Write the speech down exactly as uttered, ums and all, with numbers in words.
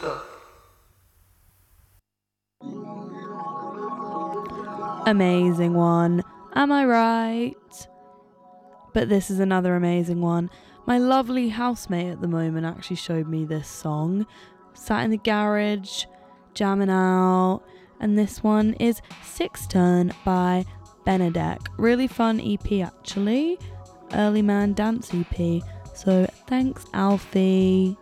Amazing one. Am I right? But this is another amazing one. My lovely housemate at the moment actually showed me this song. Sat in the garage, jamming out. And this one is Six Turn by Benedek. Really fun E P actually. Early Man Dance E P. So thanks, Alfie.